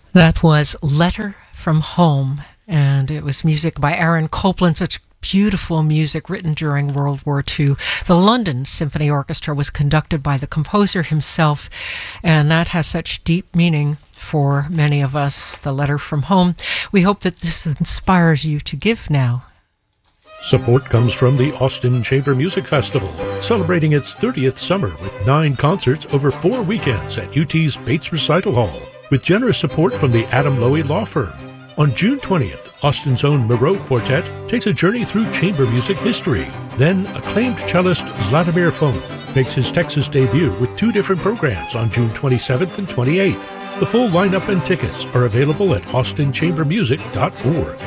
That was Letter from Home, and it was music by Aaron Copland, such beautiful music written during World War II. The London Symphony Orchestra was conducted by the composer himself, and that has such deep meaning for many of us, the Letter from Home. We hope that this inspires you to give now. Support comes from the Austin Chamber Music Festival, celebrating its 30th summer with 9 concerts over 4 weekends at UT's Bates Recital Hall, with generous support from the Adam Lowy Law Firm. On June 20th, Austin's own Moreau Quartet takes a journey through chamber music history. Then acclaimed cellist Zlatomir Fon makes his Texas debut with 2 different programs on June 27th and 28th. The full lineup and tickets are available at austinchambermusic.org.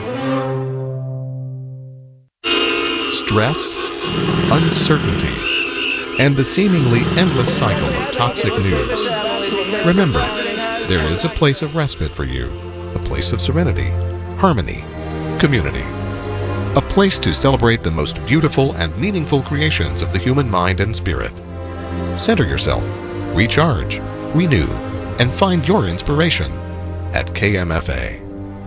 Stress, uncertainty, and the seemingly endless cycle of toxic news. Remember, there is a place of respite for you, a place of serenity, harmony, community. A place to celebrate the most beautiful and meaningful creations of the human mind and spirit. Center yourself, recharge, renew, and find your inspiration at KMFA.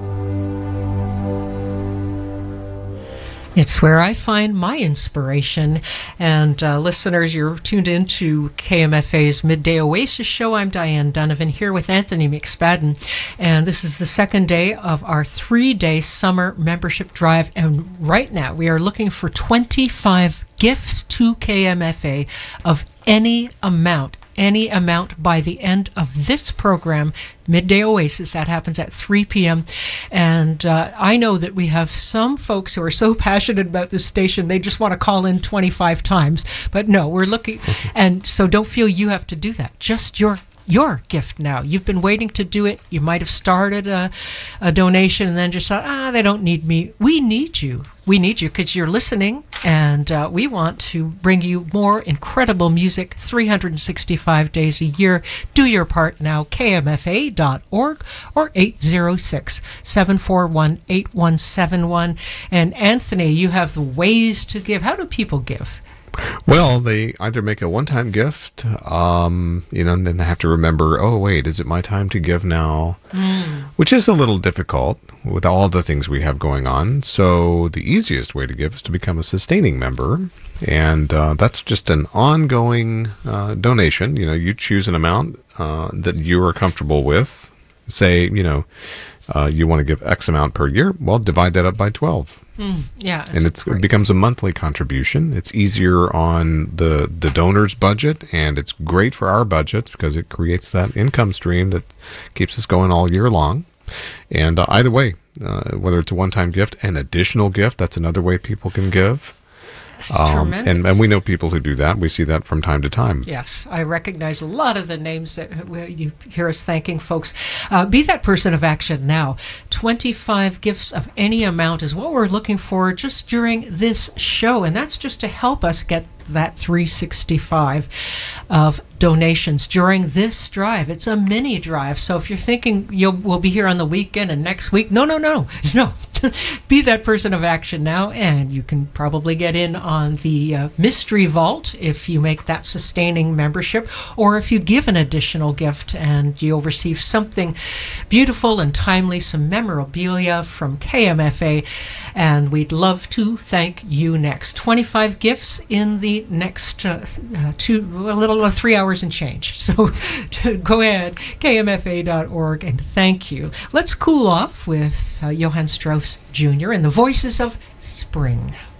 It's where I find my inspiration. And listeners, you're tuned into KMFA's Midday Oasis show. I'm Diane Donovan here with Anthony McSpadden. And this is the second day of our 3-day summer membership drive. And right now we are looking for 25 gifts to KMFA of any amount by the end of this program, Midday Oasis. That happens at 3 p.m. And I know that we have some folks who are so passionate about this station, they just want to call in 25 times. But no, we're looking, and so don't feel you have to do that. Just your gift now. You've been waiting to do it. You might have started a donation and then just thought, they don't need me. We need you. We need you because you're listening, and we want to bring you more incredible music 365 days a year. Do your part now, kmfa.org or 806-741-8171. And Anthony, you have the ways to give. How do people give? Well, they either make a one-time gift, and then they have to remember, oh, wait, is it my time to give now? Which is a little difficult with all the things we have going on. So the easiest way to give is to become a sustaining member, and that's just an ongoing donation. You choose an amount that you are comfortable with. Say, you want to give X amount per year. Well, divide that up by 12. Yeah, and it becomes a monthly contribution. It's easier on the donor's budget, and it's great for our budgets because it creates that income stream that keeps us going all year long. And either way, whether it's a one-time gift, an additional gift, that's another way people can give. Tremendous. And we know people who do that. We see that from time to time. Yes, I recognize a lot of the names that you hear us thanking folks. Be that person of action now. 25 gifts of any amount is what we're looking for just during this show, and that's just to help us get that 365 of donations during this drive. It's a mini drive, so if you're thinking we'll be here on the weekend and next week, no. Be that person of action now, and you can probably get in on the Mystery Vault if you make that sustaining membership, or if you give an additional gift and you'll receive something beautiful and timely, some memorabilia from KMFA, and we'd love to thank you next. 25 gifts in the next 3 hours and change. So go ahead, kmfa.org, and thank you. Let's cool off with Johann Strauss Jr. and the Voices of Spring.